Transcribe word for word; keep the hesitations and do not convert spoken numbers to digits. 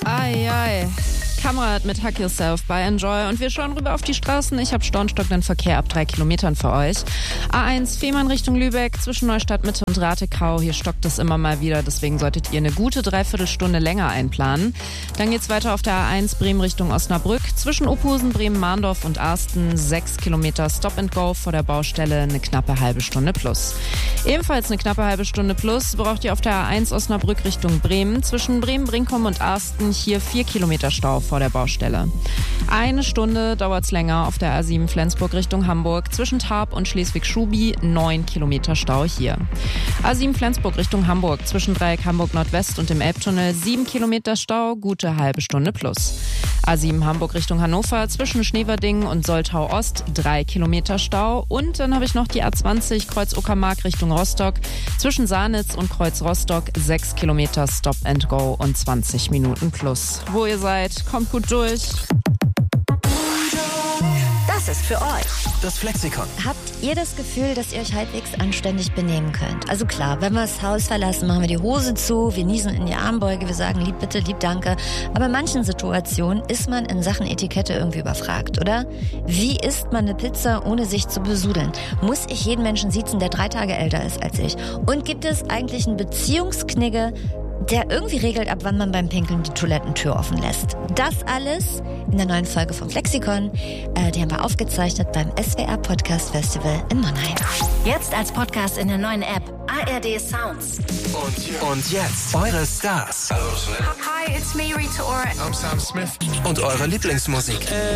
Ai, ai. Kamerad mit Hack Yourself bei Enjoy und wir schauen rüber auf die Straßen. Ich habe staunstockenden Verkehr ab drei Kilometern für euch. A eins Fehmarn Richtung Lübeck zwischen Neustadt Mitte und Ratekau. Hier stockt es immer mal wieder, deswegen solltet ihr eine gute Dreiviertelstunde länger einplanen. Dann geht's weiter auf der A eins Bremen Richtung Osnabrück zwischen Ophusen, Bremen-Mahndorf und Arsten. Sechs Kilometer Stop and Go vor der Baustelle, eine knappe halbe Stunde plus. Ebenfalls eine knappe halbe Stunde plus braucht ihr auf der A eins Osnabrück Richtung Bremen zwischen Bremen-Brinkum und Arsten. Hier vier Kilometer Stau vor der Baustelle. Eine Stunde dauert's länger auf der A sieben Flensburg Richtung Hamburg zwischen Tarp und Schleswig-Schubi. Neun Kilometer Stau hier. A sieben Flensburg Richtung Hamburg zwischen Dreieck Hamburg Nordwest und dem Elbtunnel. Sieben Kilometer Stau, gute halbe Stunde plus. A sieben Hamburg Richtung Hannover zwischen Schneverdingen und Soltau Ost. Drei Kilometer Stau. Und dann habe ich noch die A zwanzig Kreuz Uckermark Richtung Rostock zwischen Saarnitz und Kreuz Rostock. Sechs Kilometer Stop and Go und zwanzig Minuten plus. Wo ihr seid, kommt gut durch. Das ist für euch das Flexikon. Habt ihr das Gefühl, dass ihr euch halbwegs anständig benehmen könnt? Also klar, wenn wir das Haus verlassen, machen wir die Hose zu, wir niesen in die Armbeuge, wir sagen lieb bitte, lieb danke. Aber in manchen Situationen ist man in Sachen Etikette irgendwie überfragt, oder? Wie isst man eine Pizza, ohne sich zu besudeln? Muss ich jeden Menschen siezen, der drei Tage älter ist als ich? Und gibt es eigentlich einen Beziehungsknigge, der irgendwie regelt, ab wann man beim Pinkeln die Toilettentür offen lässt? Das alles in der neuen Folge vom Flexikon. Äh, die haben wir aufgezeichnet beim S W R Podcast Festival in Mannheim. Jetzt als Podcast in der neuen App A R D Sounds. Und, und jetzt eure Stars. Hi, it's me, Rita Ora. I'm Sam Smith. Und eure Lieblingsmusik.